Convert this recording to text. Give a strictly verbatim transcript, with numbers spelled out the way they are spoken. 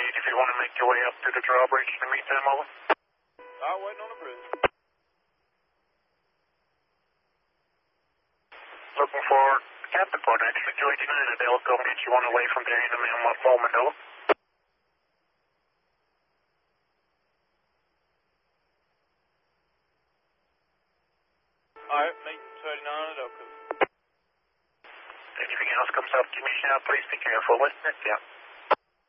if you want to make your way up to the drawbridge in the meantime, over. I'm waiting on the bridge. Looking for Captain Port, actually, two eighty-nine, and they'll come get you on the way from there in a moment, over. Alright, make two eighty-nine at Oakham. Anything else comes up, give me a shout, please be careful with it, yeah.